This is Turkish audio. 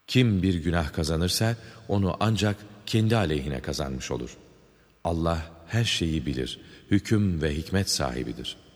Kim bir günah kazanırsa onu ancak kendi aleyhine kazanmış olur. Allah her şeyi bilir, hüküm ve hikmet sahibidir.